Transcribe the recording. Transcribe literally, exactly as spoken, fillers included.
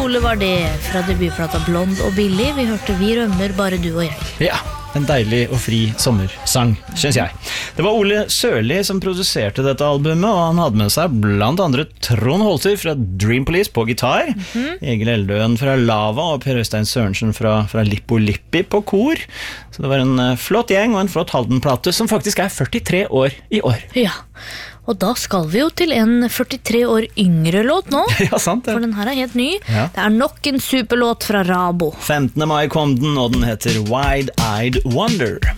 Ole var det fra debutplata Blond og Billig. Vi hørte Vi rømmer, bare du og jeg. Ja, en deilig og fri sommersang, synes jeg. Det var Ole Sørli som produserte dette albumet, og han hadde med seg blant andre Trond Holter fra Dream Police på gitar, mm-hmm. Egil Eldøen fra Lava og Per Øystein Sørensen fra, fra Lippo Lippi på kor. Så det var en uh, flott gjeng og en flott Halden-plate som faktisk er førtitre år i år. Ja, og da skal vi jo til en førtitre år yngre låt nå. Ja, sant det. For den her er helt ny. Ja. Det er nok en superlåt fra Rabo. femtende mai kom den, og den heter Wide-Eyed Wonder.